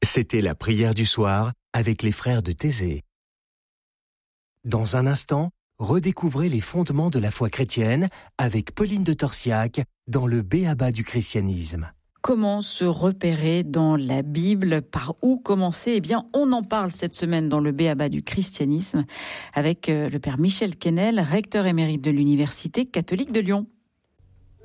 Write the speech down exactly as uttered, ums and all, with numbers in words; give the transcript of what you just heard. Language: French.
C'était la prière du soir avec les frères de Thésée. Dans un instant, redécouvrez les fondements de la foi chrétienne avec Pauline de Torsiac dans le B.A.B A du christianisme. Comment se repérer dans la Bible? Par où commencer? Eh bien, on en parle cette semaine dans le B A B A du christianisme avec le père Michel Quesnel, recteur émérite de l'Université catholique de Lyon.